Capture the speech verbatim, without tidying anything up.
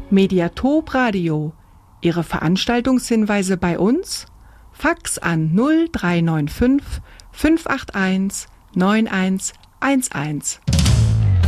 Mediatop Radio. Ihre Veranstaltungshinweise bei uns? Fax an null drei neun fünf fünf acht eins neun eins eins eins.